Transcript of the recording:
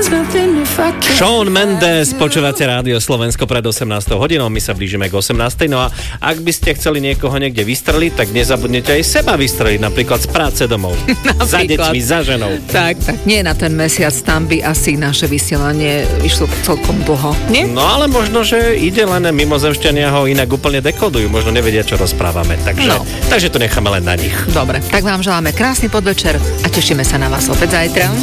Shawn Mendes, počúvate Rádio Slovensko pred 18 hodinou, my sa blížime k 18. No a ak by ste chceli niekoho niekde vystreliť, tak nezabudnite aj seba vystreliť, napríklad z práce domov. Za deťmi, za ženou. Tak, nie na ten mesiac, tam by asi naše vysielanie išlo celkom dlho, nie? No ale možno, že ide len mimozemšťania ho inak úplne dekodujú, možno nevedia, čo rozprávame, takže to necháme len na nich. Dobre, tak vám želáme krásny podvečer a tešíme sa na vás opäť zajtra.